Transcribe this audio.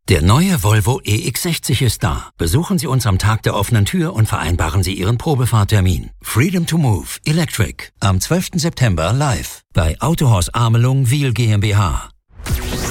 Der neue Volvo EX60 ist da. Besuchen Sie uns am Tag der offenen Tür und vereinbaren Sie Ihren Probefahrtermin. Freedom to Move Electric am 12. September live bei Autohaus Amelung Wiel GmbH.